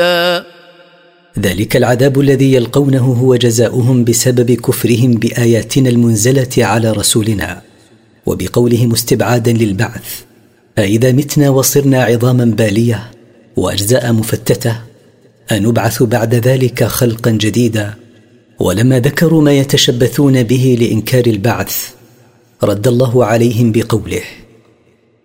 ذلك العذاب الذي يلقونه هو جزاؤهم بسبب كفرهم بآياتنا المنزلة على رسولنا، وبقولهم استبعادا للبعث: أإذا متنا وصرنا عظاما بالية وأجزاء مفتتة أنبعث بعد ذلك خلقا جديدا. ولما ذكروا ما يتشبثون به لإنكار البعث رد الله عليهم بقوله: